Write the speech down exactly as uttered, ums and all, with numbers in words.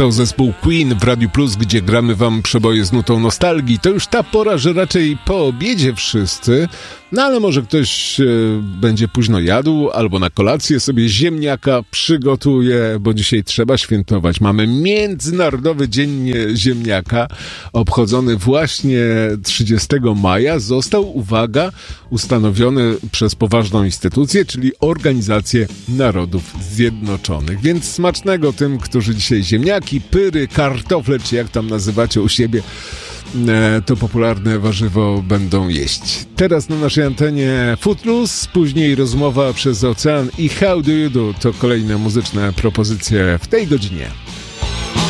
To zespół Queen w Radiu Plus, gdzie gramy wam przeboje z nutą nostalgii. To już ta pora, że raczej po obiedzie wszyscy, no ale może ktoś e, będzie późno jadł, albo na kolację sobie ziemniaka przygotuje, bo dzisiaj trzeba świętować. Mamy Międzynarodowy Dzień Ziemniaka, obchodzony właśnie trzydziestego maja. Został, uwaga, ustanowiony przez poważną instytucję, czyli Organizację Narodów Zjednoczonych. Więc smacznego tym, którzy dzisiaj ziemniaki, pyry, kartofle, czy jak tam nazywacie u siebie, to popularne warzywo będą jeść. Teraz na naszej antenie Footloose, później rozmowa przez ocean i How Do You Do to kolejne muzyczne propozycje w tej godzinie.